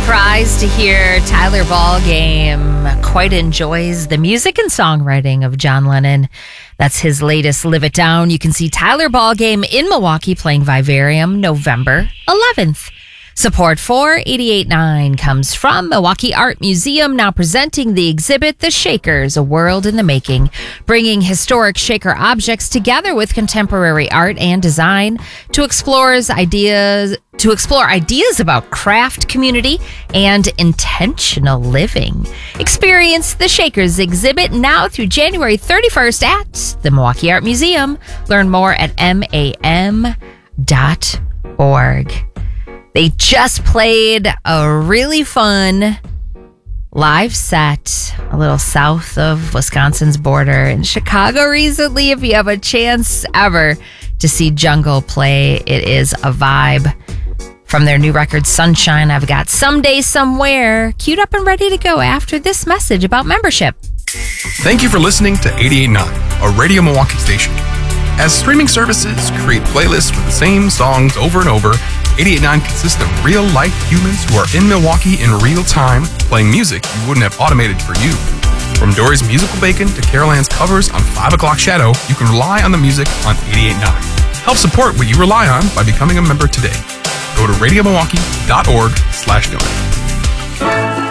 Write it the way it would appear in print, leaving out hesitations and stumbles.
surprised to hear Tyler Ballgame quite enjoys the music and songwriting of John Lennon. That's his latest Live It Down. You can see Tyler Ballgame in Milwaukee playing Vivarium November 11th. Support for 88.9 comes from Milwaukee Art Museum, now presenting the exhibit The Shakers, A World in the Making, bringing historic Shaker objects together with contemporary art and design to explore ideas about craft, community, and intentional living. Experience the Shakers exhibit now through January 31st at the Milwaukee Art Museum. Learn more at mam.org. They just played a really fun live set a little south of Wisconsin's border in Chicago recently. If you have a chance ever to see Jungle play, it is a vibe. From their new record, Sunshine, I've got Someday Somewhere queued up and ready to go after this message about membership. Thank you for listening to 88.9, a Radio Milwaukee station. As streaming services create playlists with the same songs over and over, 88.9 consists of real-life humans who are in Milwaukee in real time, playing music you wouldn't have automated for you. From Dory's Musical Bacon to Carol Ann's covers on 5 O'Clock Shadow, you can rely on the music on 88.9. Help support what you rely on by becoming a member today. Go to radiomilwaukee.org/donate.